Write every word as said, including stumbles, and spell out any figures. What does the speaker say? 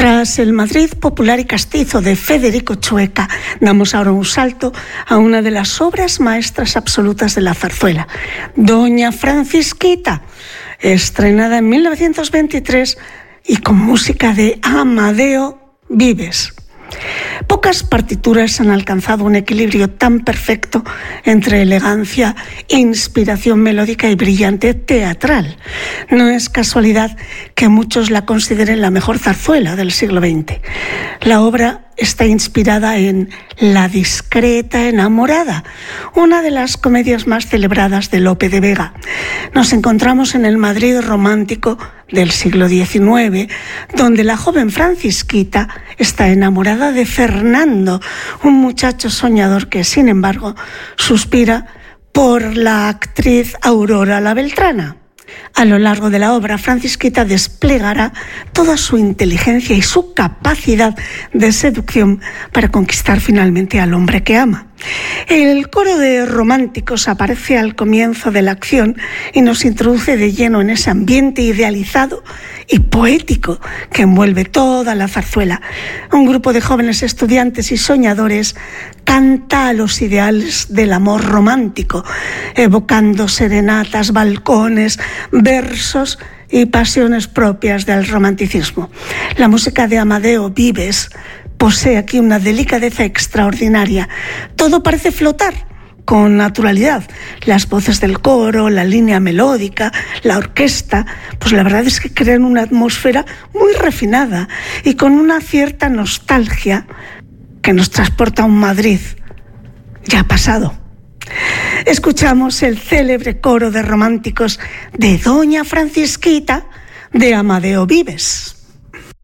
Tras el Madrid popular y castizo de Federico Chueca, damos ahora un salto a una de las obras maestras absolutas de la zarzuela, Doña Francisquita, estrenada en mil novecientos veintitrés y con música de Amadeo Vives. Pocas partituras han alcanzado un equilibrio tan perfecto entre elegancia, inspiración melódica y brillante teatral. No es casualidad que muchos la consideren la mejor zarzuela del siglo veinte. La obra está inspirada en La discreta enamorada, una de las comedias más celebradas de Lope de Vega. Nos encontramos en el Madrid romántico del siglo diecinueve, donde la joven Francisquita está enamorada de Fernando, un muchacho soñador que, sin embargo, suspira por la actriz Aurora la Beltrana. A lo largo de la obra, Francisquita desplegará toda su inteligencia y su capacidad de seducción para conquistar finalmente al hombre que ama. El coro de románticos aparece al comienzo de la acción y nos introduce de lleno en ese ambiente idealizado y poético que envuelve toda la zarzuela. Un grupo de jóvenes estudiantes y soñadores canta a los ideales del amor romántico, evocando serenatas, balcones, versos y pasiones propias del romanticismo. La música de Amadeo Vives posee aquí una delicadeza extraordinaria. Todo parece flotar con naturalidad. Las voces del coro, la línea melódica, la orquesta, pues la verdad es que crean una atmósfera muy refinada y con una cierta nostalgia que nos transporta a un Madrid ya pasado. Escuchamos el célebre coro de románticos de Doña Francisquita de Amadeo Vives.